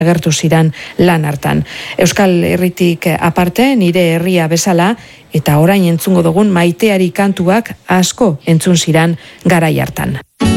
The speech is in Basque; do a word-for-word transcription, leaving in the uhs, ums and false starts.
agertu ziran lan hartan. Euskal Herritik aparte, nire herria bezala, eta orain entzungo dugun maiteari kantuak asko entzun ziran garai hartan.